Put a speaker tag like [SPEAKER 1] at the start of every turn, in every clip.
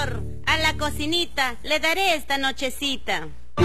[SPEAKER 1] A la cocinita le daré esta nochecita.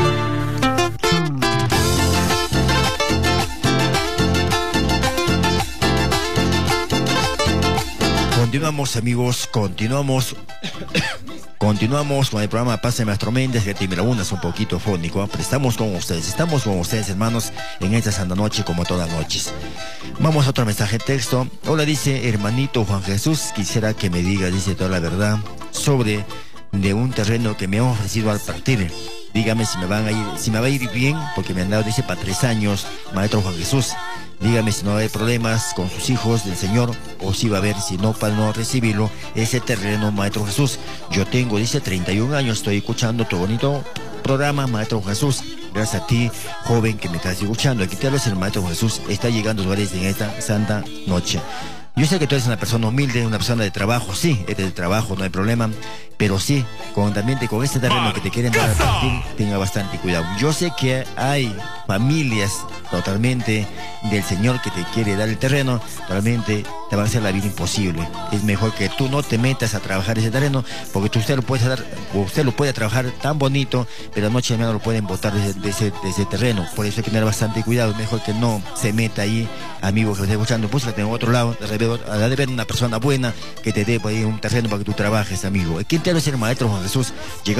[SPEAKER 2] Continuamos, amigos, continuamos con el programa Paz de Maestro Méndez, que te es un poquito fónico, ¿eh? Pero estamos con ustedes, hermanos, en esta santa noche como todas las noches. Vamos a otro mensaje de texto. Hola, dice hermanito Juan Jesús, quisiera que me diga, dice, toda la verdad sobre de un terreno que me han ofrecido al partir. Dígame si me va a ir bien, porque me han dado, dice, para 3 años, maestro Juan Jesús. Dígame si no hay problemas con sus hijos del Señor, o si va a haber, si no, para no recibirlo, ese terreno, maestro Jesús. Yo tengo, dice, 31 años, estoy escuchando tu bonito programa, maestro Jesús. Gracias a ti, joven, que me estás escuchando. Aquí te hablo, el maestro Jesús está llegando a lugares en esta santa noche. Yo sé que tú eres una persona humilde, una persona de trabajo, sí, eres de trabajo, no hay problema, pero sí, también con este terreno que te quieren dar a partir, tenga bastante cuidado. Yo sé que hay familias totalmente del Señor que te quiere dar el terreno, totalmente te van a hacer la vida imposible. Es mejor que tú no te metas a trabajar ese terreno, porque usted lo puede trabajar tan bonito, pero anoche de mañana lo pueden botar de ese terreno. Por eso hay que tener bastante cuidado, mejor que no se meta ahí, amigo que me esté escuchando, búscate en otro lado, de ver una persona buena que te dé por ahí un terreno para que tú trabajes, amigo. ¿Quién te lo dice el maestro Juan Jesús?